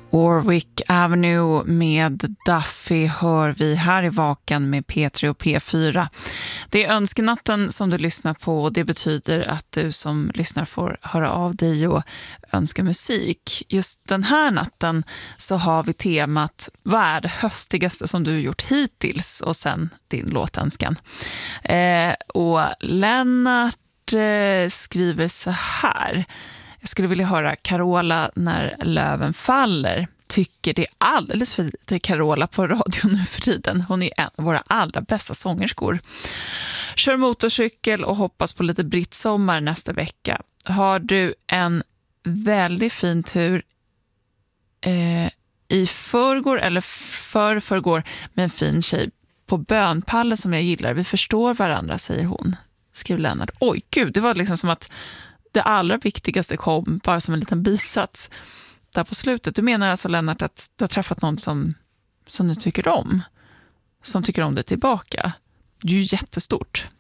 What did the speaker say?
Warwick Avenue med Duffy hör vi här i Vaken med P3 och P4. Det är önskenatten som du lyssnar på och det betyder att du som lyssnar får höra av dig och önska musik. Just den här natten så har vi temat vad är det höstigaste som du gjort hittills och sen din låtönskan. Och Lennart skriver så här: jag skulle vilja höra Carola när löven faller. Tycker det är alldeles för lite Carola på radio nu för tiden. Hon är en av våra allra bästa sångerskor. Kör motorcykel och hoppas på lite brittsommar nästa vecka. Har du en väldigt fin tur i förrgår eller förrgår med en fin tjej på bönpallen som jag gillar. Vi förstår varandra, säger hon. Skriver Lennart. Oj gud, det var liksom som att det allra viktigaste kom bara som en liten bisats där på slutet. Du menar alltså, Lennart, att du har träffat någon som du tycker om? Som tycker om det tillbaka? Det är ju jättestort.